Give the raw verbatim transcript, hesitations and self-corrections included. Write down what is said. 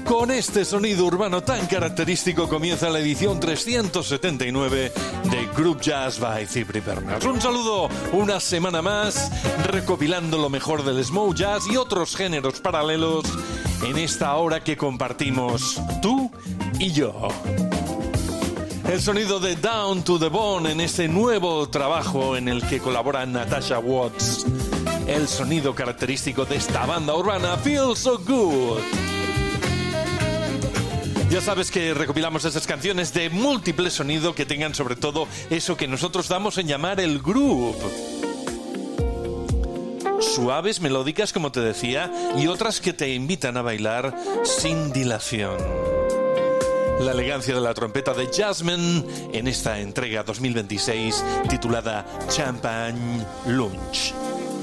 Con este sonido urbano tan característico comienza la edición trescientos setenta y nueve de Group Jazz by Cipri Pernas. Un saludo una semana más, recopilando lo mejor del smooth jazz y otros géneros paralelos en esta hora que compartimos tú y yo. El sonido de Down to the Bone en este nuevo trabajo en el que colabora Natasha Watts. El sonido característico de esta banda urbana, Feel So Good. Ya sabes que recopilamos esas canciones de múltiple sonido que tengan sobre todo eso que nosotros damos en llamar el groove. Suaves, melódicas, como te decía, y otras que te invitan a bailar sin dilación. La elegancia de la trompeta de Jasmine en esta entrega dos mil veintiséis titulada Champagne Lunch.